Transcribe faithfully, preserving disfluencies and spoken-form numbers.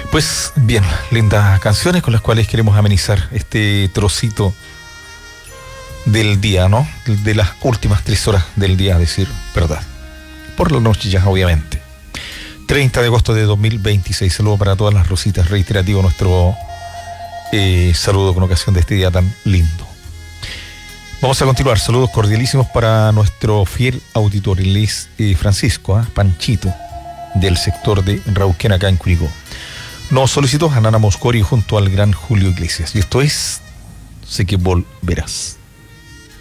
Pues bien, lindas canciones con las cuales queremos amenizar este trocito del día, ¿no? De las últimas tres horas del día, a decir verdad. Por la noche ya, obviamente. treinta de agosto de dos mil veintiséis. Saludo para todas las rositas. Reiterativo nuestro eh, saludo con ocasión de este día tan lindo. Vamos a continuar. Saludos cordialísimos para nuestro fiel auditor, Luis eh, Francisco, ¿eh? Panchito, del sector de Rauquén, acá en Curicó. Nos solicitó a Nana Moscori junto al gran Julio Iglesias. Y esto es Sé que volverás.